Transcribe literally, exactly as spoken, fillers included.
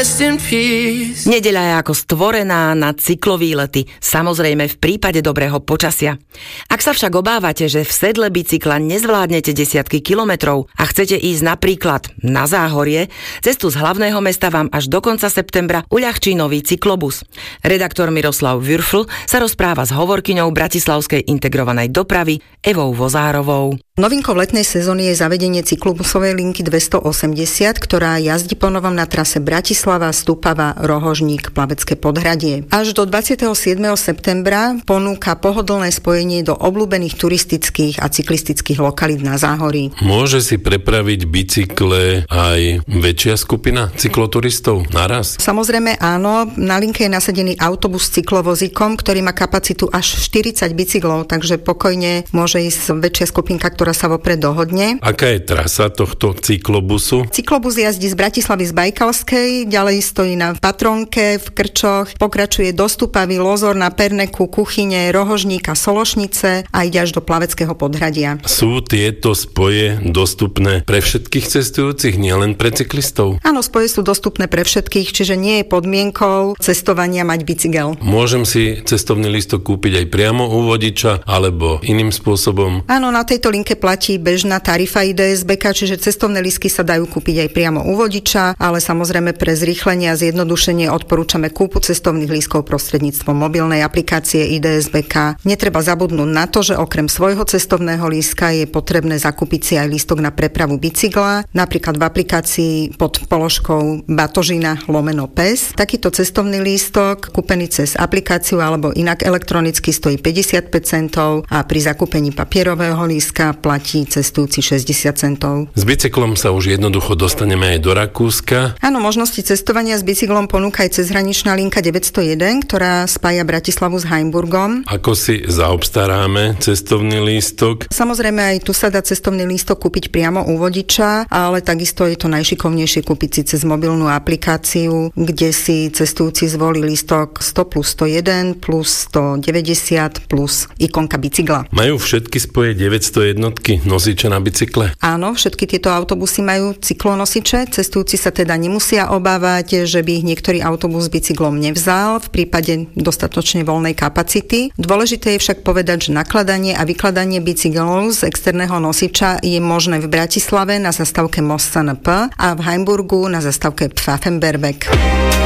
rest in peace. Nedeľa je ako stvorená na cyklovýlety, samozrejme v prípade dobrého počasia. Ak sa však obávate, že v sedle bicykla nezvládnete desiatky kilometrov a chcete ísť napríklad na Záhorie, cestu z hlavného mesta vám až do konca septembra uľahčí nový cyklobus. Redaktor Miroslav Würfl sa rozpráva s hovorkyňou Bratislavskej integrovanej dopravy Evou Vozárovou. Novinkou letnej sezóny je zavedenie cyklobusovej linky dvestoosemdesiat, ktorá jazdí po novom na trase Bratislava, Stupava, Rohožník, Plavecké Podhradie. Až do dvadsiateho siedmeho septembra ponúka pohodlné spojenie do obľúbených turistických a cyklistických lokalít na Záhorí. Môže si prepraviť bicykle aj väčšia skupina cykloturistov naraz? Samozrejme áno, na linke je nasadený autobus s cyklovozíkom, ktorý má kapacitu až štyridsať bicyklov, takže pokojne môže ísť väčšia skupinka, ktorá sa vopred dohodne. Aká je trasa tohto cyklobusu? Cyklobus jazdí z Bratislavy z Bajkalskej, ďalej stojí na Patronke, v Krčoch, pokračuje do Stupavy, Lozor, na Perneku, Kuchyne, Rohožníka, Sološnice a ide až do Plaveckého Podhradia. Sú tieto spoje dostupné pre všetkých cestujúcich, nielen pre cyklistov? Áno, spoje sú dostupné pre všetkých, čiže nie je podmienkou cestovania mať bicykel. Môžem si cestovný lístok kúpiť aj priamo u vodiča alebo iným spôsobom? Áno, na tejto linke platí bežná tarifa í dé es bé ká, čiže cestovné lístky sa dajú kúpiť aj priamo u vodiča, ale samozrejme pre zrýchlenie a zjednodušenie odporúčame kúpu cestovných lístkov prostredníctvom mobilnej aplikácie í dé es bé ká. Netreba zabudnúť na to, že okrem svojho cestovného lístka je potrebné zakúpiť si aj lístok na prepravu bicykla, napríklad v aplikácii pod položkou batožina lomeno pes. Takýto cestovný lístok kúpený cez aplikáciu alebo inak elektronicky stojí päťdesiatpäť centov a pri zakúpení papierového lístka platí cestujúci šesťdesiat centov. S bicyklom sa už jednoducho dostaneme aj do Rakúska. Áno, možnosti cestovania s bicyklom ponúka aj cezhraničná linka deväťsto jeden, ktorá spája Bratislavu s Heimburgom. Ako si zaobstaráme cestovný lístok? Samozrejme aj tu sa dá cestovný lístok kúpiť priamo u vodiča, ale takisto je to najšikovnejšie kúpiť si cez mobilnú aplikáciu, kde si cestujúci zvolí lístok sto plus sto jeden plus sto deväťdesiat plus ikonka bicykla. Majú všetky spoje deväťsto jednotky nosiče na bicykle? Áno, všetky tieto autobusy majú cyklonosiče, cestujúci sa teda nemusia obávať, že by ich niektorý autobus s bicyklom nevzal v prípade dostatočne voľnej kapacity. Dôležité je však povedať, že nakladanie a vykladanie bicyklov z externého nosiča je možné v Bratislave na zastávke Most es en pé a v Heimburgu na zastávke Pfaffenberg.